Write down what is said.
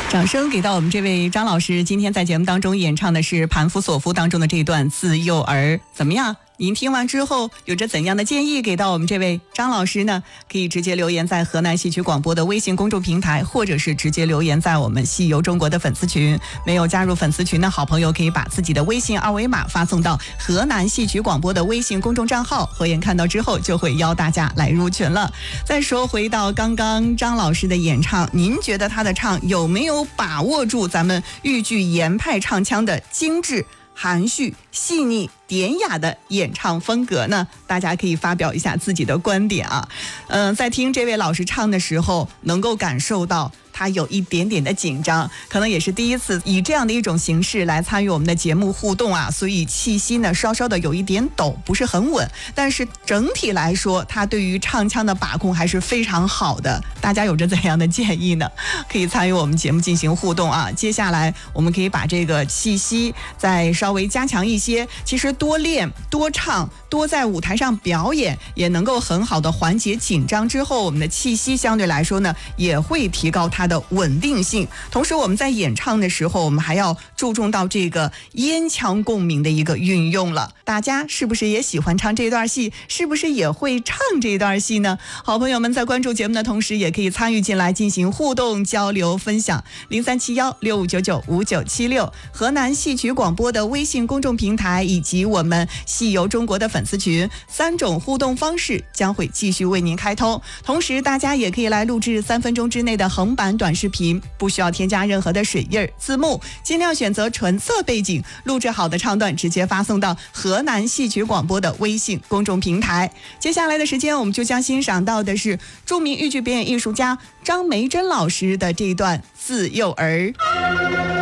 掌声给到我们这位张老师，今天在节目当中演唱的是盘夫索夫当中的这段自幼儿，怎么样？您听完之后有着怎样的建议给到我们这位张老师呢？可以直接留言在河南戏曲广播的微信公众平台，或者是直接留言在我们戏游中国的粉丝群。没有加入粉丝群的好朋友，可以把自己的微信二维码发送到河南戏曲广播的微信公众账号，何言看到之后就会邀大家来入群了。再说回到刚刚张老师的演唱，您觉得他的唱有没有把握住咱们豫剧严派唱腔的精致、含蓄、细腻、典雅的演唱风格呢？大家可以发表一下自己的观点啊。在听这位老师唱的时候，能够感受到他有一点点的紧张，可能也是第一次以这样的一种形式来参与我们的节目互动啊，所以气息呢稍稍的有一点抖，不是很稳。但是整体来说，他对于唱腔的把控还是非常好的。大家有着怎样的建议呢？可以参与我们节目进行互动啊。接下来我们可以把这个气息再稍微加强一些，其实多练、多唱、多在舞台上表演，也能够很好的缓解紧张之后，我们的气息相对来说呢也会提高它的稳定性。同时我们在演唱的时候，我们还要注重到这个咽腔共鸣的一个运用了。大家是不是也喜欢唱这段戏？是不是也会唱这段戏呢？好朋友们在关注节目的同时，也可以参与进来进行互动交流分享。037165995976河南戏曲广播的微信公众平台以及我们戏游中国的粉丝群，3种互动方式将会继续为您开通。同时大家也可以来录制3分钟之内的横版短视频，不需要添加任何的水印字幕，尽量选择纯色背景，录制好的唱段直接发送到河南戏曲广播的微信公众平台。接下来的时间我们就将欣赏到的是著名豫剧表演艺术家张梅珍老师的这一段自幼儿。